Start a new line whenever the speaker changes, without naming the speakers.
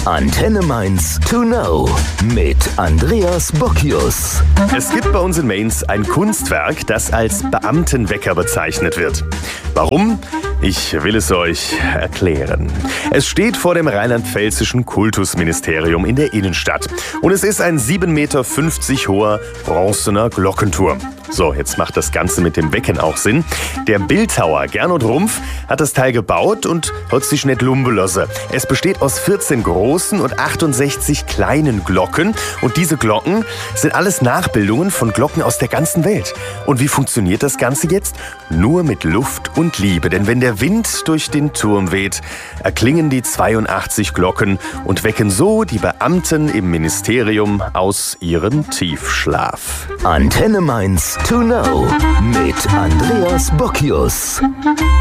Antenne Mainz to know mit Andreas Bockius.
Es gibt bei uns in Mainz ein Kunstwerk, das als Beamtenwecker bezeichnet wird. Warum? Ich will es euch erklären. Es steht vor dem rheinland-pfälzischen Kultusministerium in der Innenstadt. Und es ist ein 7,50 Meter hoher bronzener Glockenturm. So, jetzt macht das Ganze mit dem Wecken auch Sinn. Der Bildhauer Gernot Rumpf hat das Teil gebaut und hat sich nicht lumpen lassen. Es besteht aus 14 großen und 68 kleinen Glocken. Und diese Glocken sind alles Nachbildungen von Glocken aus der ganzen Welt. Und wie funktioniert das Ganze jetzt? Nur mit Luft und Liebe. Denn wenn der Wind durch den Turm weht, erklingen die 82 Glocken und wecken so die Beamten im Ministerium aus ihrem Tiefschlaf.
Antenne Mainz to know mit Andreas Bockius.